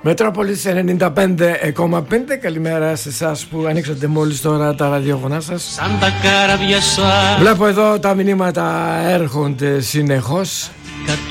Μετρόπολης 95,5. Καλημέρα σε εσάς που ανοίξατε μόλις τώρα τα ραδιόφωνά σας. Σαν τα καραβιά. Βλέπω εδώ τα μηνύματα έρχονται συνεχώς.